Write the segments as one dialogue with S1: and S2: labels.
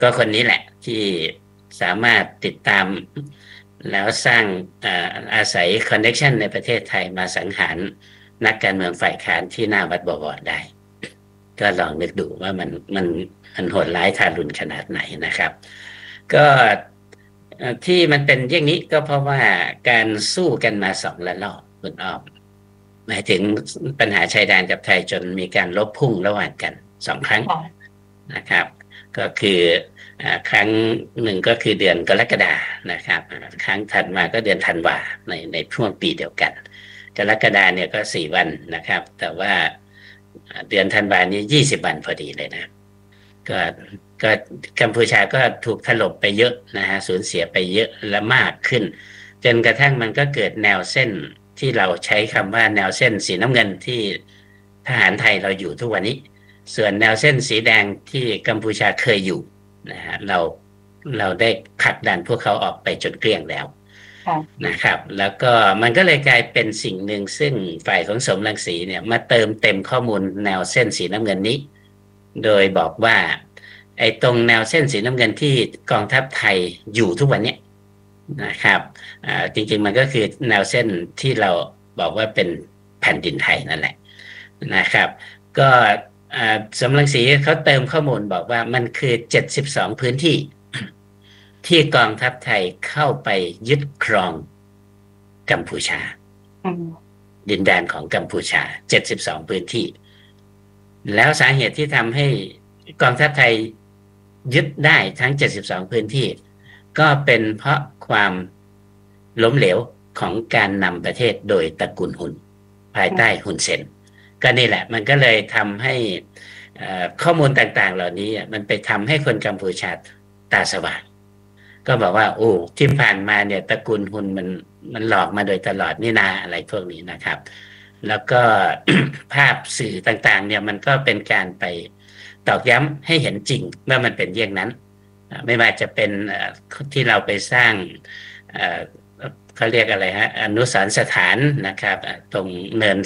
S1: ก็คนนี้แหละที่สามารถติดตามแล้วสร้างอาศัยคอนเนคชันในประเทศไทยมาสังหารนักการเมืองฝ่ายค้านที่หน้าวัดบวรได้ก็ลองนึกดูว่ามันโหดร้ายทารุณขนาดไหนนะครับก็ที่มันเป็นอย่างนี้ก็เพราะว่าการสู้กันมา2 ระลอกคุณอ้อมหมายถึงปัญหาชายแดนกับไทยจนมีการลบพุ่งระหว่างกัน2 ครั้งนะครับก็คือครั้งหนึ่งก็คือเดือนกรกฎานะครับครั้งถัดมาก็เดือนธันวาในช่วงปีเดียวกันกรกฎาเนี่ยก็4 วันนะครับแต่ว่าเดือนธันวานี้20 วันพอดีเลยนะก็กัมพูชาก็ถูกถล่มไปเยอะนะฮะสูญเสียไปเยอะและมากขึ้นจนกระทั่งมันก็เกิดแนวเส้นที่เราใช้คำว่าแนวเส้นสีน้ำเงินที่ทหารไทยเราอยู่ทุกวันนี้ส่วนแนวเส้นสีแดงที่กัมพูชาเคยอยู่นะฮะเราได้ผลักดันพวกเขาออกไปจนเกลี้ยงแล้วนะครับแล้วก็มันก็เลยกลายเป็นสิ่งหนึ่งซึ่งฝ่ายของสมรังสีเนี่ยมาเติมเต็มข้อมูลแนวเส้นสีน้ำเงินนี้โดยบอกว่าไอ้ตรงแนวเส้นสีน้ำเงินที่กองทัพไทยอยู่ทุกวันนี้นะครับจริงๆมันก็คือแนวเส้นที่เราบอกว่าเป็นแผ่นดินไทยนั่นแหละนะครับก็สมรังสีเขาเติมข้อมูลบอกว่ามันคือ72พื้นที่ที่กองทัพไทยเข้าไปยึดครองกัมพูชาดินแดนของกัมพูชา72พื้นที่แล้วสาเหตุที่ทำให้กองทัพไทยยึดได้ทั้ง72พื้นที่ก็เป็นเพราะความล้มเหลวของการนำประเทศโดยตระกูลฮุนภายใต้ฮุนเซนก็นี่แหละมันก็เลยทำให้ข้อมูลต่างๆเหล่านี้มันไปทำให้คนกัมพูชาตาสว่างก็บอกว่าโอ้ที่ผ่านมาเนี่ยตระกูลฮุนมันหลอกมาโดยตลอดนี่นาอะไรพวกนี้นะครับแล้วก็ ภาพสื่อต่างๆเนี่ยมันก็เป็นการไปตอกย้ำให้เห็นจริงว่ามันเป็นเยี่ยงนั้นไม่ว่าจะเป็นที่เราไปสร้างเขาเรียกอะไรฮะอนุสรณ์สถานนะครับตรงเนิน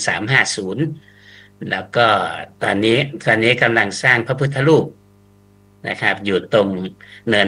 S1: 350แล้วก็ตอนนี้กำลังสร้างพระพุทธรูปนะครับอยู่ตรงเนิน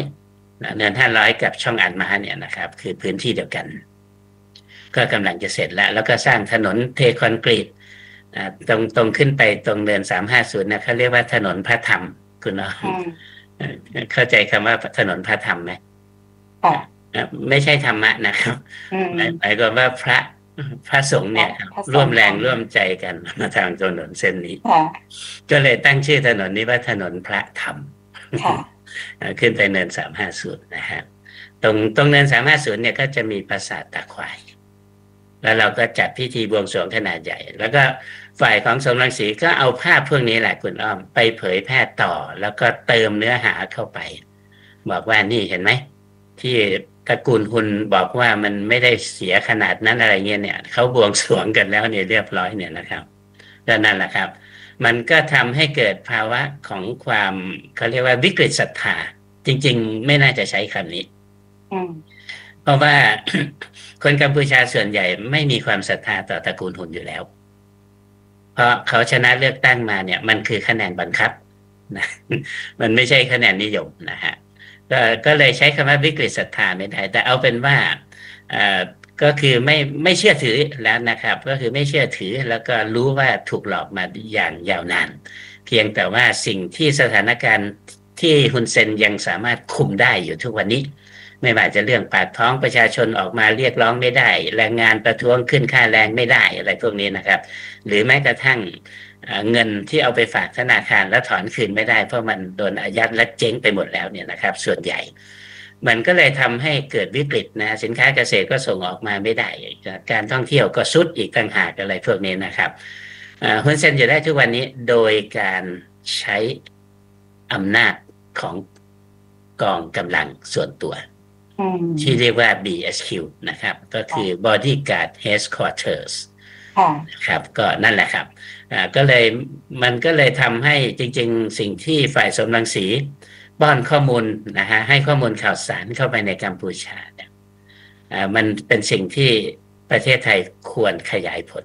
S1: 500กับช่องอันมาเนี่ยนะครับคือพื้นที่เดียวกันก็กำลังจะเสร็จแล้วก็สร้างถนนเทคอนกรีตตรงขึ้นไปตรงเนิน350นะเขาเรียกว่าถนนพระธรรมคุณน้องเข้าใจคำว่าถนนพระธรรมไหมไม่ใช่ธรรมะนะครับหมายความว่าพระสงฆ์เนี่ยร่วมแรงร่วมใจกันมาทางถนนเส้นนี้ก็เลยตั้งชื่อถนนนี้ว่าถนนพระธรรมขึ้นไปเนิน350นะฮะตรงเนิน350เนี่ยก็จะมีปราสาทตาควายแล้วเราก็จัดพิธีบวงสรวงขนาดใหญ่แล้วก็ฝ่ายของสมรังสีก็เอาภาพพวกนี้แหละคุณอ้อมไปเผยแพร่ต่อแล้วก็เติมเนื้อหาเข้าไปบอกว่านี่เห็นไหมที่ตระกูลฮุนบอกว่ามันไม่ได้เสียขนาดนั้นอะไรเงี้ยเนี่ยเขาบวงสรวงกันแล้วเนี่ยเรียบร้อยเนี่ยนะครับก็นั่นแหละครับมันก็ทำให้เกิดภาวะของความเขาเรียกว่าวิกฤตศรัทธาจริงๆไม่น่าจะใช้คำนี้เพราะว่าคนกัมพูชาส่วนใหญ่ไม่มีความศรัทธาต่อตระกูลฮุนอยู่แล้วเพราะเขาชนะเลือกตั้งมาเนี่ยมันคือคะแนนบังคับนะมันไม่ใช่คะแนนนิยมนะฮะก็เลยใช้คำว่าวิกฤตศรัทธาไม่ได้แต่เอาเป็นว่าก็คือไม่เชื่อถือแล้วนะครับก็คือไม่เชื่อถือแล้วก็รู้ว่าถูกหลอกมาอย่างยาวนานเพียงแต่ว่าสิ่งที่สถานการณ์ที่ฮุนเซนยังสามารถคุมได้อยู่ทุกวันนี้ไม่ว่าจะเรื่องปากท้องประชาชนออกมาเรียกร้องไม่ได้แรงงานประท้วงขึ้นค่าแรงไม่ได้อะไรพวกนี้นะครับหรือแม้กระทั่งเงินที่เอาไปฝากธนาคารแล้วถอนคืนไม่ได้เพราะมันโดนอายัดและเจ๊งไปหมดแล้วเนี่ยนะครับส่วนใหญ่มันก็เลยทำให้เกิดวิกฤตนะสินค้าเกษตรก็ส่งออกมาไม่ได้การท่องเที่ยวก็ซุดอีกต่างหากอะไรพวกนี้นะครับฮุนเซนอยู่ได้ทุกวันนี้โดยการใช้อำนาจของกองกำลังส่วนตัวที่เรียกว่า BHQ นะครับก็คือ Bodyguard Headquarters ครับก็นั่นแหละครับมันก็เลยทำให้จริงๆสิ่งที่ฝ่ายสมรังสีป้อนข้อมูลนะฮะให้ข้อมูลข่าวสารเข้าไปในกัมพูชาเนี่ยมันเป็นสิ่งที่ประเทศไทยควรขยายผล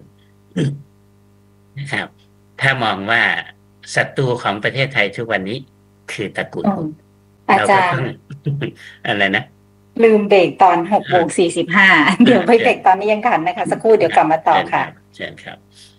S1: นะครับถ้ามองว่าศัตรูของประเทศไทยทุกวันนี้คือตระกูลฮุน
S2: อา
S1: เราก็ต้อง
S2: จารย์
S1: อะไรนะ
S2: ลืมเบรกตอนหกโมง
S1: อ่า
S2: 45เดี๋ยวไป
S1: เชิญ
S2: เบรกตอนนี้ยังทันนะคะสักครู่เดี๋ยวกลับมาต่อค่ะ
S1: เชิญครับเชิญครับ